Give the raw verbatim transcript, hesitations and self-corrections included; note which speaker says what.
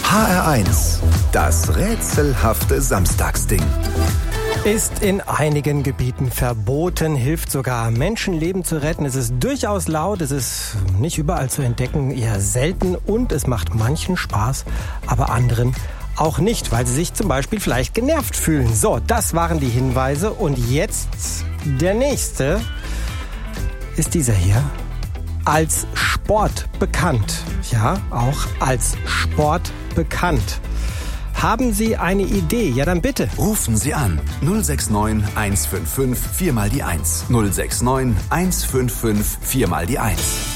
Speaker 1: H R eins, das rätselhafte Samstagsding.
Speaker 2: Ist in einigen Gebieten verboten, hilft sogar Menschenleben zu retten. Es ist durchaus laut, es ist nicht überall zu entdecken, eher selten und es macht manchen Spaß, aber anderen auch nicht, weil sie sich zum Beispiel vielleicht genervt fühlen. So, das waren die Hinweise und jetzt der nächste ist dieser hier. Als Sport bekannt, ja, auch als Sport bekannt. Haben Sie eine Idee? Ja, dann bitte.
Speaker 1: Rufen Sie an null sechs neun eins fünf fünf vier mal die eins. null sechs neun eins fünf fünf vier mal die eins.